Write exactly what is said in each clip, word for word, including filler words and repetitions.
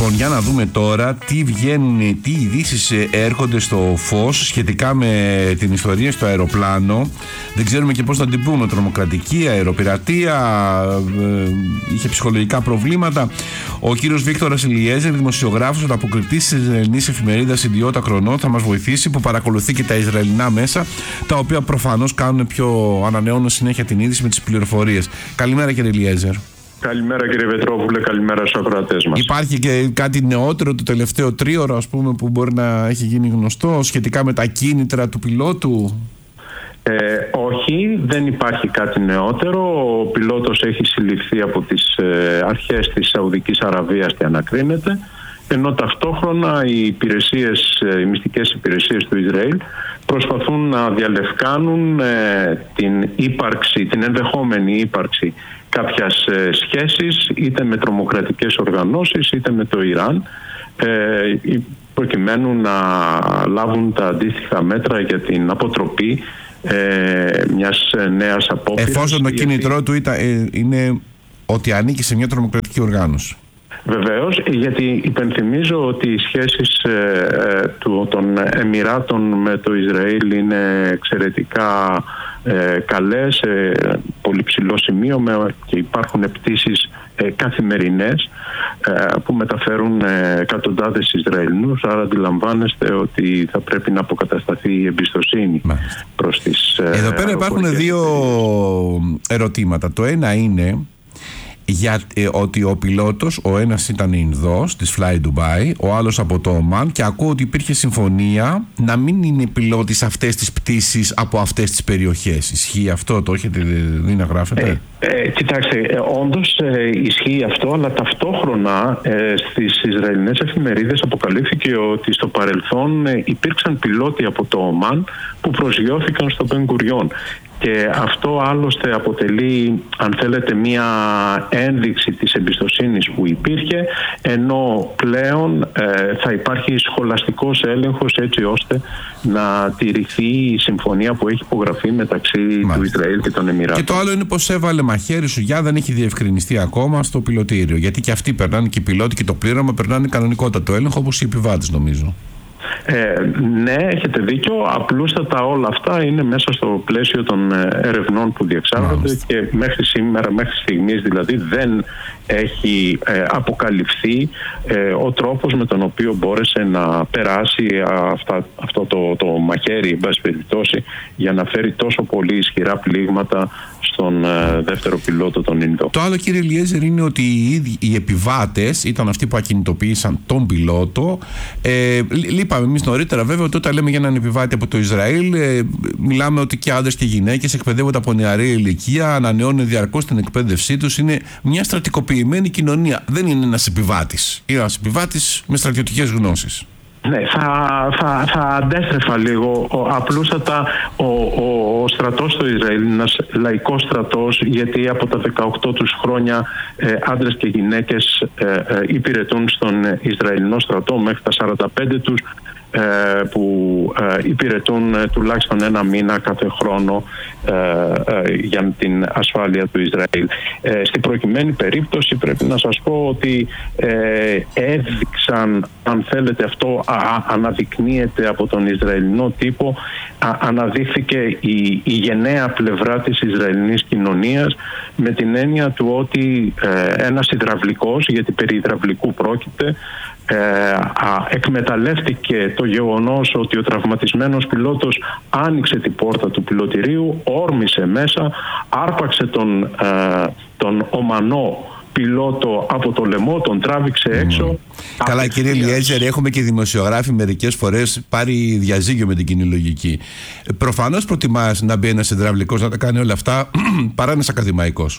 Λοιπόν, για να δούμε τώρα τι βγαίνουν, τι ειδήσεις έρχονται στο φως σχετικά με την ιστορία στο αεροπλάνο. Δεν ξέρουμε και πώς θα την πούμε. Τρομοκρατική, αεροπειρατεία, ε, είχε ψυχολογικά προβλήματα. Ο κύριος Βίκτορας Ηλιέζερ, δημοσιογράφος, ανταποκριτής της Ισραηλινής εφημερίδας Ιδιώτα Χρονών, θα μας βοηθήσει, που παρακολουθεί και τα Ισραηλινά μέσα, τα οποία προφανώς κάνουν πιο, ανανεώνουν συνέχεια την είδηση με τις πληροφορίες. Καλημέρα, κύριε Ηλιέζερ. Καλημέρα, κύριε Πετρόπουλε, καλημέρα στους ακροατές μας. Υπάρχει και κάτι νεότερο το τελευταίο τρίωρο, ας πούμε, που μπορεί να έχει γίνει γνωστό σχετικά με τα κίνητρα του πιλότου? Ε, όχι, δεν υπάρχει κάτι νεότερο. Ο πιλότος έχει συλληφθεί από τις ε, αρχές της Σαουδικής Αραβίας και ανακρίνεται, ενώ ταυτόχρονα οι υπηρεσίες, οι μυστικές υπηρεσίες του Ισραήλ προσπαθούν να διαλευκάνουν ε, την ύπαρξη, την ενδεχόμενη ύπαρξη κάποιας ε, σχέσης είτε με τρομοκρατικές οργανώσεις είτε με το Ιράν, ε, προκειμένου να λάβουν τα αντίστοιχα μέτρα για την αποτροπή ε, μιας νέας απόπειρας. Εφόσον το γιατί... κίνητρό του ήταν, ε, είναι ότι ανήκει σε μια τρομοκρατική οργάνωση. Βεβαίως, γιατί υπενθυμίζω ότι οι σχέσεις ε, του, των Εμιράτων με το Ισραήλ είναι εξαιρετικά ε, καλές, σε πολύ ψηλό σημείο, με, και υπάρχουν πτήσεις ε, καθημερινές ε, που μεταφέρουν ε, εκατοντάδες Ισραηλινούς, άρα αντιλαμβάνεστε ότι θα πρέπει να αποκατασταθεί η εμπιστοσύνη προς τις ε, Εδώ πέρα υπάρχουν δύο ερωτήματα. Το ένα είναι για, ε, ότι ο πιλότος, ο ένας ήταν Ινδός της Fly Dubai, ο άλλος από το Ομάν, και ακούω ότι υπήρχε συμφωνία να μην είναι πιλότης αυτές τις πτήσεις από αυτές τις περιοχές. Ισχύει αυτό? Το έχετε δει να γράφετε? Ε, ε, κοιτάξτε, ε, όντως ε, ισχύει αυτό, αλλά ταυτόχρονα ε, στις Ισραηλινές εφημερίδες αποκαλύφθηκε ότι στο παρελθόν ε, υπήρξαν πιλότοι από το Ομάν που προσγειώθηκαν στο Μπεν Γκουριόν. Και αυτό άλλωστε αποτελεί, αν θέλετε, μία ένδειξη της εμπιστοσύνης που υπήρχε, ενώ πλέον ε, θα υπάρχει σχολαστικός έλεγχος έτσι ώστε να τηρηθεί η συμφωνία που έχει υπογραφεί μεταξύ Μάλιστα. του Ισραήλ και των Εμιράτων. Και το άλλο είναι πως έβαλε μαχαίρι σουγιά, δεν έχει διευκρινιστεί ακόμα στο πιλωτήριο. Γιατί και αυτοί περνάνε, και οι πιλότοι και το πλήρωμα περνάνε κανονικότατο έλεγχο, όπως οι επιβάτες, νομίζω. Ε, ναι, έχετε δίκιο. Απλούστατα όλα αυτά είναι μέσα στο πλαίσιο των ερευνών που διεξάγονται. Μάλιστα. Και μέχρι σήμερα, μέχρι στιγμής δηλαδή, δεν έχει ε, αποκαλυφθεί ε, ο τρόπος με τον οποίο μπόρεσε να περάσει αυτά, αυτό το, το μαχαίρι, εν πάση περιπτώσει, για να φέρει τόσο πολύ ισχυρά πλήγματα στον ε, δεύτερο πιλότο, τον Ινδό. Το άλλο, κύριε Ηλιέζερ, είναι ότι οι, οι επιβάτες ήταν αυτοί που ακινητοποίησαν τον πιλότο. Ε, Είπαμε εμείς νωρίτερα, βέβαια, ότι όταν λέμε για έναν επιβάτη από το Ισραήλ, ε, μιλάμε ότι και άντρες και γυναίκες εκπαιδεύονται από νεαρή ηλικία, ανανεώνουν διαρκώς την εκπαίδευσή τους. Είναι μια στρατικοποιημένη κοινωνία. Δεν είναι ένας επιβάτης. Είναι ένας επιβάτης με στρατιωτικές γνώσεις. Ναι, θα, θα, θα αντέστρεφα λίγο. Ο, απλούστατα ο, ο, ο στρατός στο Ισραήλ είναι ένας λαϊκός στρατός, γιατί από τα δεκαοκτώ τους χρόνια ε, άντρες και γυναίκες ε, ε, υπηρετούν στον Ισραηλινό στρατό, μέχρι τα σαράντα πέντε τους ε, που ε, υπηρετούν ε, τουλάχιστον ένα μήνα κάθε χρόνο ε, ε, για την ασφάλεια του Ισραήλ. Ε, στην προκειμένη περίπτωση πρέπει να σας πω ότι ε, έδειξαν, αν θέλετε, αυτό α, αναδεικνύεται από τον Ισραηλινό τύπο, α, αναδείχθηκε η, η γενναία πλευρά της Ισραηλινής κοινωνίας, με την έννοια του ότι ε, ένας υδραυλικός, γιατί περί υδραυλικού πρόκειται, Ε, α, εκμεταλλεύτηκε το γεγονός ότι ο τραυματισμένος πιλότος άνοιξε την πόρτα του πιλωτηρίου, όρμησε μέσα, άρπαξε τον, ε, τον Ομανό πιλότο από το λαιμό, τον τράβηξε έξω. Mm. Καλά, κύριε Ηλιέζερ, έχουμε και δημοσιογράφοι μερικές φορές πάρει διαζύγιο με την κοινή λογική. Ε, προφανώς προτιμάς να μπει ένας υδραυλικός να τα κάνει όλα αυτά παρά ένας ακαδημαϊκός.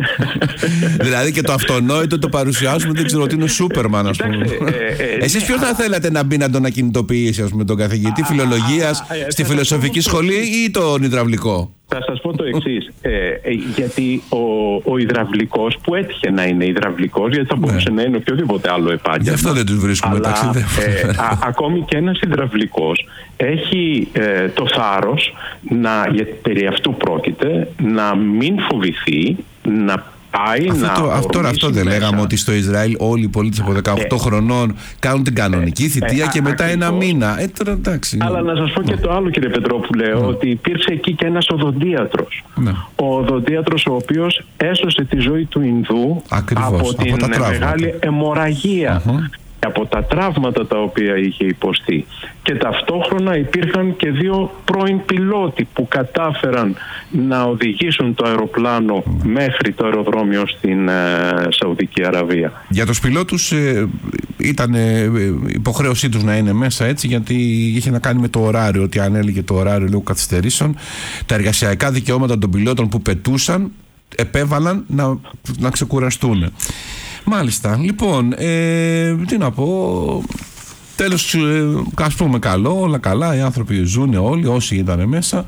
Δηλαδή και το αυτονόητο το παρουσιάζουμε, δεν ξέρω ότι είναι ο Σούπερμαν, ας πούμε. Εσείς ποιος θα θέλατε να μπει να τον ακινητοποιήσει, ας πούμε, τον καθηγητή φιλολογίας στη φιλοσοφική σχολή ή τον υδραυλικό? Θα σας πω το εξής. Ε, γιατί ο, ο υδραυλικός, που έτυχε να είναι υδραυλικός, γιατί θα μπορούσε ναι. να είναι οποιοδήποτε άλλο επάγγελμα. Γι' αυτό δεν τους βρίσκουμε, αλλά, ε, α, ακόμη και ένας υδραυλικός έχει ε, το θάρρος, να, γιατί περί αυτού πρόκειται, να μην φοβηθεί, να πάει αυτό να το, αυτό, αυτό δεν μέσα. Λέγαμε ότι στο Ισραήλ όλοι οι πολίτες από δεκαοκτώ ε, χρονών κάνουν την κανονική ε, θητεία ε, και μετά ακριβώς. ένα μήνα. Ε, τώρα, εντάξει, Αλλά να σας πω και το άλλο, κύριε Πετρόπουλε, mm. ότι υπήρξε εκεί και ένας οδοντίατρος. Mm. Ο οδοντίατρος ο οποίος έσωσε τη ζωή του Ινδού ακριβώς, από την από μεγάλη αιμορραγία. Mm-hmm. από τα τραύματα τα οποία είχε υποστεί. Και ταυτόχρονα υπήρχαν και δύο πρώην πιλότοι που κατάφεραν να οδηγήσουν το αεροπλάνο mm. μέχρι το αεροδρόμιο στην ε, Σαουδική Αραβία. Για τους πιλότους ε, ήταν ε, υποχρέωσή τους να είναι μέσα, έτσι, γιατί είχε να κάνει με το ωράριο, ότι αν έλεγε το ωράριο λόγω καθυστερήσεων, τα εργασιακά δικαιώματα των πιλότων που πετούσαν επέβαλαν να, να ξεκουραστούν. Μάλιστα. Λοιπόν, ε, τι να πω, τέλος, ε, ας πούμε καλό, όλα καλά, οι άνθρωποι ζουν όλοι, όσοι ήταν μέσα,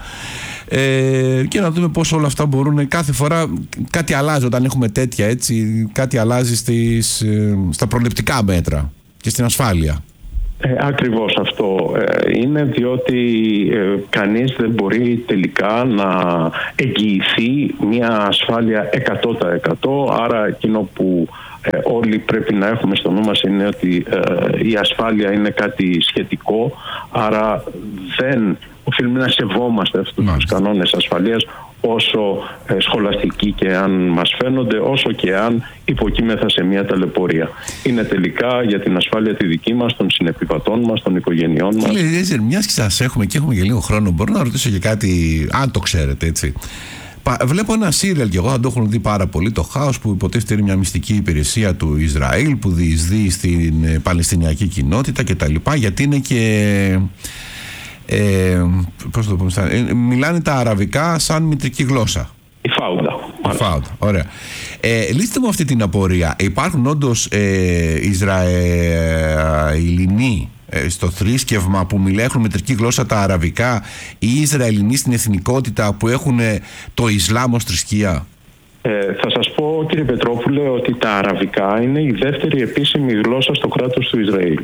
ε, και να δούμε πώς όλα αυτά μπορούν, κάθε φορά κάτι αλλάζει όταν έχουμε τέτοια, έτσι, κάτι αλλάζει στις, ε, στα προληπτικά μέτρα και στην ασφάλεια. Ε, ακριβώς αυτό ε, είναι, διότι ε, κανείς δεν μπορεί τελικά να εγγυηθεί μια ασφάλεια εκατό τοις εκατό, άρα εκείνο που ε, όλοι πρέπει να έχουμε στο νου μας είναι ότι ε, η ασφάλεια είναι κάτι σχετικό, άρα δεν οφείλουμε να σεβόμαστε αυτούς τους κανόνες ασφαλείας, όσο ε, σχολαστικοί και αν μας φαίνονται, όσο και αν υποκείμεθα σε μια ταλαιπωρία. Είναι τελικά για την ασφάλεια τη δική μας, των συνεπιβατών μας, των οικογενειών μας. Κύριε Λέζερ, μιας και σας έχουμε και έχουμε και λίγο χρόνο, μπορώ να ρωτήσω και κάτι, αν το ξέρετε, έτσι. Βλέπω ένα σύριαλ και εγώ θα το έχουν δει πάρα πολύ, το Χάος, που υποτίθεται είναι μια μυστική υπηρεσία του Ισραήλ που διεισδύει στην Παλαιστινιακή κοινότητα κτλ. Γιατί είναι και... Ε, πώς το πούμε, ε, μιλάνε τα αραβικά σαν μητρική γλώσσα. Η φάουντα. Η φάουντα, ωραία. Ε, λύστε μου αυτή την απορία. Υπάρχουν όντως ε, Ισραηλινοί ε, στο θρήσκευμα που μιλάνε μητρική γλώσσα τα αραβικά, ή Ισραηλινοί στην εθνικότητα που έχουν ε, το Ισλάμ ως θρησκεία? Ε, θα σας πω, κύριε Πετρόπουλε, ότι τα αραβικά είναι η δεύτερη επίσημη γλώσσα στο κράτος του Ισραήλ.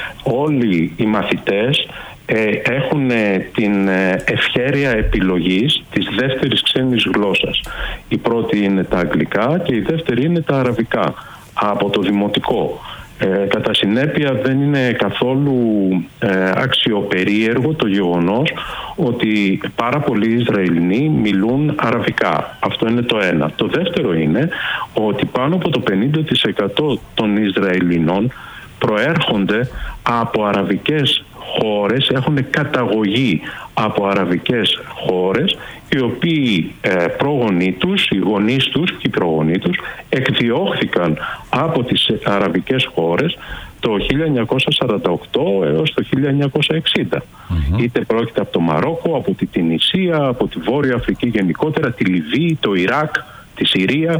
Όλοι οι μαθητές ε, έχουν ε, την ε, ευχέρεια επιλογής της δεύτερης ξένης γλώσσας. Η πρώτη είναι τα αγγλικά και η δεύτερη είναι τα αραβικά από το δημοτικό. Ε, κατά συνέπεια δεν είναι καθόλου ε, αξιοπερίεργο το γεγονός ότι πάρα πολλοί Ισραηλινοί μιλούν αραβικά. Αυτό είναι το ένα. Το δεύτερο είναι ότι πάνω από το πενήντα τοις εκατό των Ισραηλινών προέρχονται από αραβικές χώρες, έχουν καταγωγή από αραβικές χώρες, οι οποίοι ε, πρόγονοί τους, οι γονείς τους και οι προγονείς τους εκδιώχθηκαν από τις αραβικές χώρες το χίλια εννιακόσια σαράντα οκτώ έως το χίλια εννιακόσια εξήντα. Mm-hmm. Είτε πρόκειται από το Μαρόκο, από τη Τινησία, από τη Βόρεια Αφρική γενικότερα, τη Λιβύη, το Ιράκ, τη Συρία.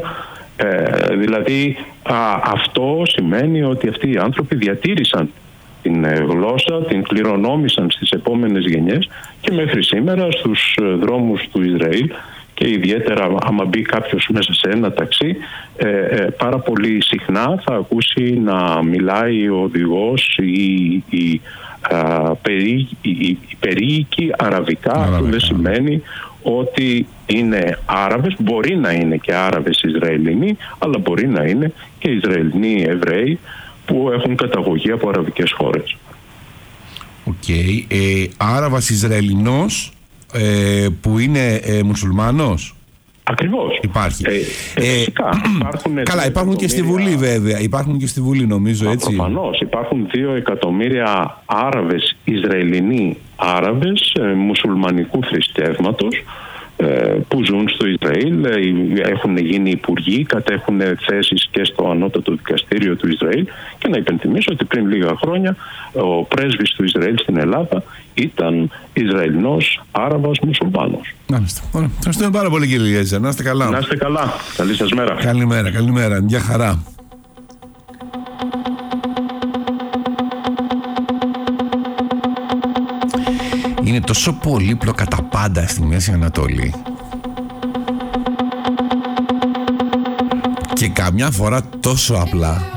Ε, δηλαδή α, αυτό σημαίνει ότι αυτοί οι άνθρωποι διατήρησαν την γλώσσα, την κληρονόμησαν στις επόμενες γενιές και μέχρι σήμερα στους δρόμους του Ισραήλ, και ιδιαίτερα άμα μπει κάποιος μέσα σε ένα ταξί, ε, ε, πάρα πολύ συχνά θα ακούσει να μιλάει ο οδηγός ή η, περί, η, η περίοικοι αραβικά. Αυτό δεν σημαίνει ότι είναι Άραβες, μπορεί να είναι και Άραβες Ισραηλινοί, αλλά μπορεί να είναι και Ισραηλινοί Εβραίοι που έχουν καταγωγή από αραβικές χώρες. Οκ. Okay. Ε, Άραβας Ισραηλινός ε, που είναι ε, μουσουλμάνος. Ακριβώς. Υπάρχει. Ε, ε, φυσικά. Υπάρχουν καλά, υπάρχουν και στη Βουλή βέβαια. Υπάρχουν και στη Βουλή, νομίζω, έτσι. Προφανώς. Υπάρχουν δύο εκατομμύρια Άραβες, Ισραηλινοί Άραβες, ε, μουσουλμανικού θρησκεύματος, που ζουν στο Ισραήλ, έχουν γίνει υπουργοί, κατέχουν θέσεις και στο ανώτατο δικαστήριο του Ισραήλ. Και να υπενθυμίσω ότι πριν λίγα χρόνια ο πρέσβης του Ισραήλ στην Ελλάδα ήταν Ισραηλινός Άραβας μουσουλμάνος. Μάλιστα. Ωραία. Ευχαριστούμε πάρα πολύ, κύριε Λέζερ. Να είστε καλά. Να είστε καλά. Καλή σας μέρα. Καλημέρα, καλημέρα. Μια χαρά. Είναι τόσο πολύπλοκα τα πάντα στη Μέση Ανατολή και καμιά φορά τόσο απλά.